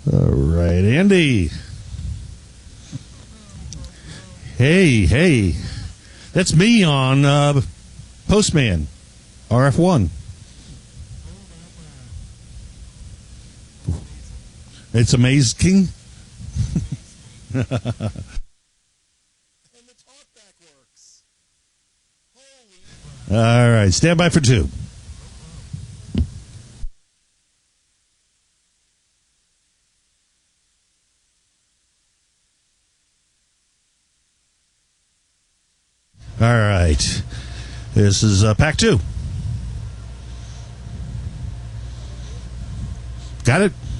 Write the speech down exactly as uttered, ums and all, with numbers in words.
All right, Andy. Hey, hey. That's me on uh, Postman, R F one. It's amazing. And the talkback works. Holy. All right, stand by for two. All right. This is uh, pack two. Got it?